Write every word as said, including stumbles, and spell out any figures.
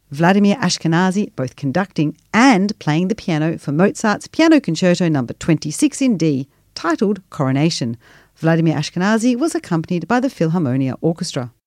Vladimir Ashkenazy both conducting and playing the piano for Mozart's Piano Concerto number twenty-six in D, titled Coronation. Vladimir Ashkenazy was accompanied by the Philharmonia Orchestra.